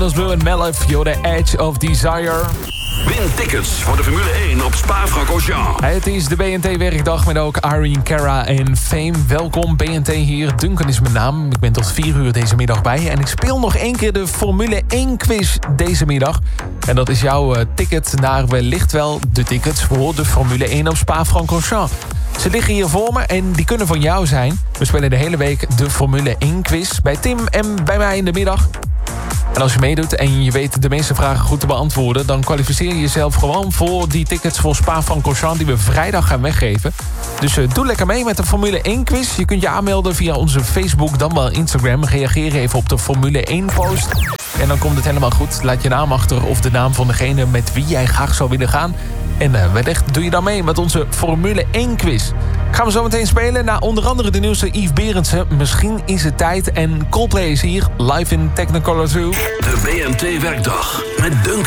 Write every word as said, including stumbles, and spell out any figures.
Jonas Blue en Melif, you're the edge of desire. Win tickets voor de Formule één op Spa-Francorchamps. Het is de B N T-werkdag met ook Irene Cara en Fame. Welkom, B N T hier. Duncan is mijn naam. Ik ben tot vier uur deze middag bij je. En ik speel nog één keer de Formule één quiz deze middag. En dat is jouw uh, ticket naar wellicht wel de tickets voor de Formule één op Spa-Francorchamps. Ze liggen hier voor me en die kunnen van jou zijn. We spelen de hele week de Formule één quiz bij Tim en bij mij in de middag. En als je meedoet en je weet de meeste vragen goed te beantwoorden... dan kwalificeer je jezelf gewoon voor die tickets voor Spa-Francorchamps... die we vrijdag gaan weggeven. Dus uh, doe lekker mee met de Formule één quiz. Je kunt je aanmelden via onze Facebook, dan wel Instagram. Reageer even op de Formule één post. En dan komt het helemaal goed. Laat je naam achter of de naam van degene met wie jij graag zou willen gaan. En uh, wellicht doe je dan mee met onze Formule één quiz. Gaan we zo meteen spelen naar onder andere de nieuwste Yves Berendsen. Misschien is het tijd en Coldplay is hier, live in Technicolor twee. De B N T-werkdag met Duncan.